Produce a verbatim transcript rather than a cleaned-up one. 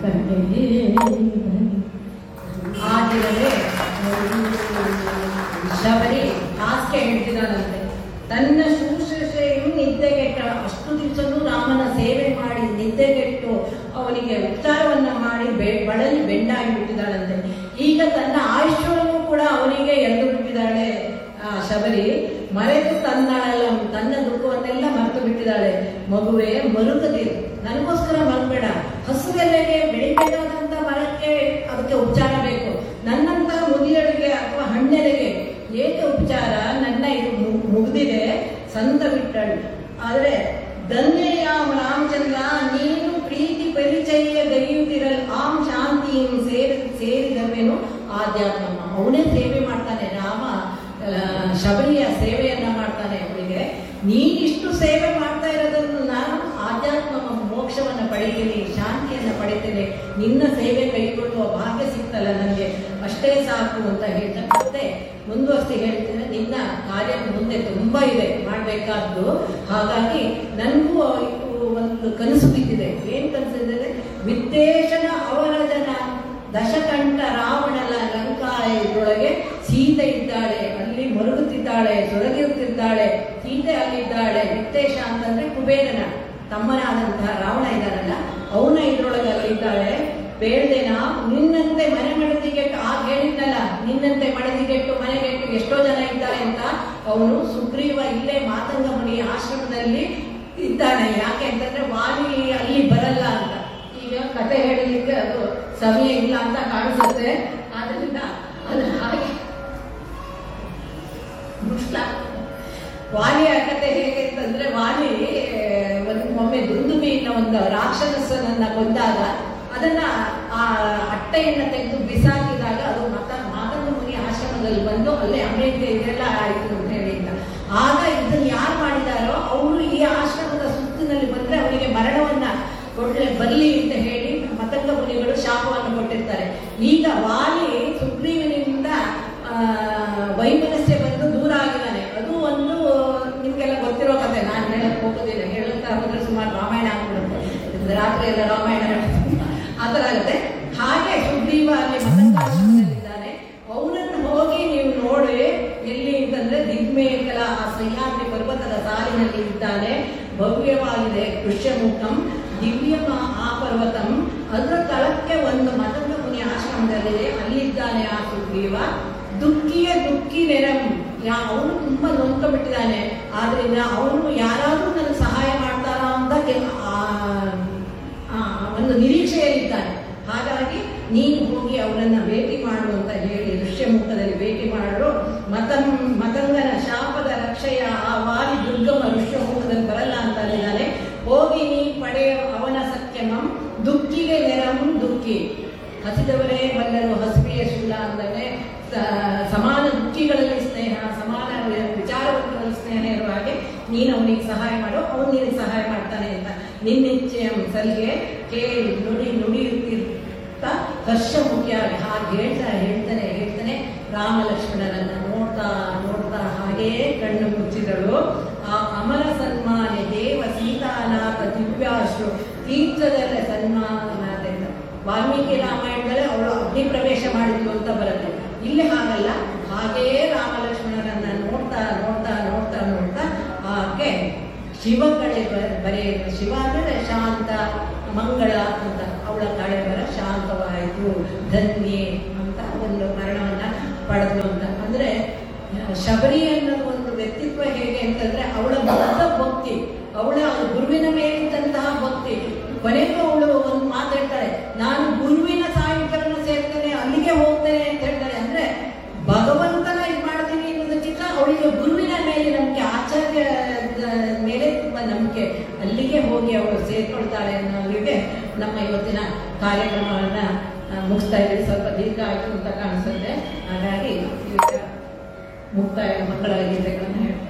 ಆಗಿರಲೇ ಶಬರಿ ಹಾಸ್ಯ ಹೇಳ್ತಿದ್ದಾಳಂತೆ. ತನ್ನ ಶುಶ್ರೂಷೆಯನ್ನು ನಿದ್ದೆಗೆಟ್ಟ ಅಷ್ಟು ದಿವಸನೂ ರಾಮನ ಸೇವೆ ಮಾಡಿ ನಿದ್ದೆಗೆಟ್ಟು ಅವನಿಗೆ ಉಪಚಾರವನ್ನ ಮಾಡಿ ಬೆ ಬಳಲಿ ಬೆಂಡಾಗಿ ಬಿಟ್ಟಿದ್ದಾಳಂತೆ. ಈಗ ತನ್ನ ಆಯುಷ್ಯವನ್ನು ಕೂಡ ಅವನಿಗೆ ಎಳೆದು ಬಿಟ್ಟಿದ್ದಾಳೆ ಆ ಶಬರಿ. ಮರೆತು ತನ್ನಳ ತನ್ನ ದುಃಖವನ್ನೆಲ್ಲ ಮರೆತು ಬಿಟ್ಟಿದ್ದಾಳೆ. ಮಗುವೆ ಮರುಕದಿರು, ನನಗೋಸ್ಕರ ಮಲ್ಬೇಡ. ಹಸುವೆಲೆಗೆ ಬೆಳಿಬೇಕಾದಂತ ಮರಕ್ಕೆ ಅದಕ್ಕೆ ಉಪಚಾರ ಬೇಕು. ನನ್ನಂತ ಮುದಿಯಳಿಗೆ ಅಥವಾ ಹಣ್ಣೆಲೆಗೆ ಏಕೆ ಉಪಚಾರ? ನನ್ನ ಇದು ಮುಗಿದಿದೆ ಸಂತ ಬಿಟ್ಟಳು. ಆದ್ರೆ ಧನ್ಯಯಾಮ ರಾಮಚಂದ್ರ, ನೀನು ಪ್ರೀತಿ ಪರಿಚಯ ಗೈಯುತ್ತಿರಲು ಆಂ ಶಾಂತಿಯನ್ನು ಸೇರಿ ಸೇರಿದವೇನು ಆಧ್ಯಾತ್ಮ. ಅವನೇ ಸೇವೆ ಮಾಡ್ತಾನೆ, ರಾಮ ಶಬರಿಯ ಸೇವೆಯನ್ನ ಮಾಡ್ತಾನೆ ಅವಳಿಗೆ. ನೀನಿಷ್ಟು ಸೇವೆ ಮಾಡ್ತಾ ಇರೋದನ್ನು ನಾನು ಆಧ್ಯಾತ್ಮ ಮೋಕ್ಷವನ್ನ ಪಡಿತೀನಿ, ಶಾಂತಿಯನ್ನ ಪಡಿತೀನಿ, ನಿನ್ನ ಸೇವೆ ಕೈಗೊಳ್ಳುವ ಭಾಗ್ಯ ಸಿಗ್ತಲ್ಲ ನನಗೆ, ಅಷ್ಟೇ ಸಾಕು ಅಂತ ಹೇಳ್ತಾರೆ. ಮತ್ತೆ ಮುಂದುವರ್ಸಿ ಹೇಳ್ತೀನಿ, ನಿನ್ನ ಕಾರ್ಯ ಮುಂದೆ ತುಂಬಾ ಇದೆ ಮಾಡಬೇಕಾದ್ದು. ಹಾಗಾಗಿ ನನಗೂ ಒಂದು ಕನಸು ಬಿದ್ದಿದೆ. ಏನ್ ಕನಸು ಇದೆ? ವಿದ್ದೇಶನ ಅವರ ಜನ ದಶಕಂಠ ರಾವಣನ ಲಂಕಾ ಇದರೊಳಗೆ ಸೀತೆ ಇದ್ದಾಳೆ, ಅಲ್ಲಿ ಮರುಗುತ್ತಿದ್ದಾಳೆ, ಸೊರಗಿರುತ್ತಿದ್ದಾಳೆ. ಸೀತೆ ಅಲ್ಲಿದ್ದಾಳೆ. ವಿತ್ತೇಶ ಅಂತಂದ್ರೆ ಕುಬೇರನ ತಮ್ಮನಾದಂತಹ ರಾವಣ ಇದ್ದಾನಲ್ಲ, ಅವನ ಇದ್ರೊಳಗೆ ಅಲ್ಲಿದ್ದಾಳೆ. ಬೇಡ್ದೇನ ನಿನ್ನಂತೆ ಮನೆ ಮಡದಿಗೆಟ್ಟು, ಆಗ ಹೇಳಿದ್ನಲ್ಲ ನಿನ್ನಂತೆ ಮಡದಿಗೆಟ್ಟು ಮನೆಗೆಟ್ಟು ಎಷ್ಟೋ ಜನ ಇದ್ದಾರೆ ಅಂತ. ಅವನು ಸುಗ್ರೀವ ಇಲ್ಲೇ ಮಾತಂಗ ಮುನಿ ಆಶ್ರಮದಲ್ಲಿ ಇದ್ದಾನೆ. ಯಾಕೆ ಅಂತಂದ್ರೆ ವಾಲಿ ಅಲ್ಲಿ ಬರಲ್ಲ ಅಂತ. ಈಗ ಕತೆ ಹೇಳಲಿಕ್ಕೆ ಅದು ಸಮಯ ಇಲ್ಲ ಅಂತ ಕಾಣಿಸುತ್ತೆ. ಆದ್ರಿಂದ ಅದು ಹಾಗೆ ವಾಲಿಯ ಕತೆ ಹೇಗೆ ಅಂತಂದ್ರೆ, ವಾಲಿ ಒಂದು ಒಮ್ಮೆ ದುಂದುಬಿನ ಒಂದು ರಾಕ್ಷಸನನ್ನ ಕೊಂದಾಗ ಅದನ್ನ ಆ ಅಟ್ಟೆಯನ್ನ ತೆಗೆದು ಬಿಸಾಕಿದಾಗ ಅದು ಮತ ಮಾತಂಗ ಮುನಿ ಆಶ್ರಮದಲ್ಲಿ ಬಂದು ಅಲ್ಲೇ ಅಮೇರಿಕ ಇದೆಲ್ಲ ಆಯ್ತು ಅಂತ ಹೇಳಿಲ್ಲ. ಆಗ ಇದನ್ನ ಯಾರು ಮಾಡಿದಾರೋ ಅವರು ಈ ಆಶ್ರಮದ ಸುತ್ತಿನಲ್ಲಿ ಬಂದ್ರೆ ಅವರಿಗೆ ಮರಣವನ್ನ ಕೊಡ್ಲೆ ಬರ್ಲಿ ಅಂತ ಹೇಳಿ ಮತಂಗ ಮುನಿಗಳು ಶಾಪವನ್ನು ಕೊಟ್ಟಿರ್ತಾರೆ. ಈಗ ವಾಲಿ ಸುಗ್ರೀವನಿಂದ ಆ ವೈಮನಸ್ಯ ಬಂದು ದೂರ ಆಗಿದ್ದಾನೆ. ಅದು ಒಂದು ನಿಮ್ಗೆಲ್ಲ ಗೊತ್ತಿರೋ ಕತೆ, ನಾನು ಹೇಳಕ್ ಹೋಗೋದಿಲ್ಲ. ಹೇಳುತ್ತಾ ಹೋದ್ರೆ ಸುಮಾರು ರಾಮಾಯಣ ಆಗ್ಬಿಡುತ್ತೆ, ರಾತ್ರಿ ಎಲ್ಲ ರಾಮಾಯಣ ಆ ಥರ ಆಗುತ್ತೆ. ಹಾಗೆ ಸುಗ್ರೀವ ಅಲ್ಲಿ ಮತಂಗಾಶ್ರಮದಲ್ಲಿದ್ದಾನೆ. ಅವನನ್ನು ಹೋಗಿ ನೀವು ನೋಡಿ ಎಲ್ಲಿ ಅಂತಂದ್ರೆ ದಿಗ್ಮೇಕಲ ಆ ಸಹ್ಯಾದ್ರಿ ಪರ್ವತದ ಸಾಲಿನಲ್ಲಿ ಇದ್ದಾನೆ. ಭವ್ಯವಾಗಿದೆ ಕೃಷ್ಯಮುಖಂ ದಿವ್ಯಮ ಆ ಪರ್ವತಂ. ಅದರ ತಳಕ್ಕೆ ಒಂದು ಮತಂಗ ಮುನಿ ಆಶ್ರಮದಲ್ಲಿದೆ, ಅಲ್ಲಿದ್ದಾನೆ ಆ ಸುಗ್ರೀವ. ದುಃಖಿಯ ದುಃಖಿ ನೆರಂ, ಯಾ ಅವನು ತುಂಬಾ ನೊಂದ್ಕೊಂಡ್ಬಿಟ್ಟಿದ್ದಾನೆ. ಆದ್ರಿಂದ ಅವನು ಯಾರಾದ್ರೂ ನನಗೆ ಸಹಾಯ ಮಾಡ್ತಾರ ಅಂತ ಒಂದು ನಿರೀಕ್ಷೆಯಲ್ಲಿದ್ದಾನೆ. ಹಾಗಾಗಿ ನೀನು ಹೋಗಿ ಅವರನ್ನ ಭೇಟಿ ಮಾಡು ಅಂತ ಹೇಳಿ ಋಷ್ಯಮುಖದಲ್ಲಿ ಭೇಟಿ ಮಾಡಲು ಮತಂ ಮತಂಗನ ಶಾಪದ ರಕ್ಷೆಯ ಆ ವಾಲಿ ದುರ್ಗಮ ಋಷ್ಯಮುಖದಲ್ಲಿ ಬರಲ್ಲ ಅಂತ ಹೇಳಿದ್ದಾನೆ. ಹೋಗಿ ನೀ ಪಡೆಯ ಅವನ ಸತ್ಯಮಂ ದುಃಖಿಗೆ ನೆರಂ ದುಃಖಿ. ಹಸಿದವರೇ ಬಲ್ಲರು ಹಸಿವೆಯ ಶುಲ್ಲ ಅಂದರೆ ಸಮಾನ ದುಃಖಿಗಳಲ್ಲಿ ಸ್ನೇಹ, ಸಮಾನ ವಿಚಾರವಂತರಲ್ಲಿ ಸ್ನೇಹ ಇರುವ ಹಾಗೆ ನೀನು ಅವನಿಗೆ ಸಹಾಯ ಮಾಡು, ಅವನು ನಿನಗೆ ಸಹಾಯ ಮಾಡ್ತಾನೆ ಅಂತ. ನಿನ್ನಿಚ್ಛೆಯ ಸಲಿಗೆ ಕೇಳಿ ನುಡಿ ನುಡಿಯುತ್ತಿರ್ತ ಹರ್ಷ ಮುಖ್ಯವಾಗಿ ಹಾಗೆ ಹೇಳ್ತಾ ಹೇಳ್ತಾನೆ ಹೇಳ್ತಾನೆ ರಾಮ ಲಕ್ಷ್ಮಣರನ್ನ ನೋಡ್ತಾ ನೋಡ್ತಾ ಹಾಗೇ ಕಣ್ಣು ಮುಚ್ಚಿದಳು. ಆ ಅಮರ ಸನ್ಮಾನೆ ದೇವ ಸೀತಾನಾಥ ದಿವ್ಯಾಶ್ರು ತೀರ್ಥದಲ್ಲೇ ಸನ್ಮಾನನಾಥ. ವಾಲ್ಮೀಕಿ ರಾಮಾಯಣದಲ್ಲೇ ಅವಳು ಅಗ್ನಿ ಪ್ರವೇಶ ಮಾಡಿದ್ಲು ಅಂತ ಬರುತ್ತೆ. ಇಲ್ಲಿ ಹಾಗಲ್ಲ, ಹಾಗೇ ರಾಮ ಲಕ್ಷ್ಮಣರನ್ನ ನೋಡ್ತಾ ನೋಡ್ತಾ ನೋಡ್ತಾ ನೋಡ್ತಾ ಆಕೆ ಶಿವ ಕಡೆ ಬರೆಯ. ಶಿವ ಅಂದರೆ ಶಾಂತ ಮಂಗಳ ಅಂತ, ಅವಳ ಕಡೆ ಬರ ಶಾಂತವಾಯಿತು ಧನ್ಯೆ ಅಂತ ಒಂದು ಮರಣವನ್ನ ಪಡೆದ್ಲು ಅಂತ. ಅಂದ್ರೆ ಶಬರಿ ಅನ್ನೋದು ಒಂದು ವ್ಯಕ್ತಿತ್ವ ಹೇಗೆ ಅಂತಂದ್ರೆ ಅವಳ ಮೊದಲ ಭಕ್ತಿ, ಅವಳ ಗುರುವಿನ ಮೇಲಿದ್ದಂತಹ ಭಕ್ತಿ. ಕೊನೆಗೂ ಅವಳು ಒಂದು ಮಾತು ಹೇಳ್ತಾಳೆ, ನಾನು ಗುರುವಿನ ಸಾಯುಜ್ಯವನ್ನು ಸೇರ್ತೇನೆ, ಅಲ್ಲಿಗೆ ಹೋಗ್ತೇನೆ ಅಂತ ಹೇಳ್ತಾಳೆ. ಅಂದ್ರೆ ಭಗವಂತನ ಇದು ಮಾಡ್ತೀನಿ ಅನ್ನೋದಕ್ಕಿಂತ ಅವಳಿಗೆ ಗುರುವಿನ ಮೇಲೆ ನಂಬಿಕೆ, ಆಚಾರ್ಯ ಮೇಲೆ ತುಂಬಾ ನಂಬಿಕೆ. ಅಲ್ಲಿಗೆ ಹೋಗಿ ಅವಳು ಸೇರ್ಕೊಳ್ತಾಳೆ ಅನ್ನೋರಿಗೆ ನಮ್ಮ ಇವತ್ತಿನ ಕಾರ್ಯಕ್ರಮವನ್ನ ಮುಗಿಸ್ತಾ ಇದ್ದೀವಿ. ಸ್ವಲ್ಪ ದೀರ್ಘ ಆಯಿತು ಅಂತ ಕಾಣಿಸುತ್ತೆ. ಹಾಗಾಗಿ ಮುಕ್ತಾಯ ಮಂಗಳ ಗೀತೆಗಳನ್ನು ಹೇಳ್ತಾರೆ.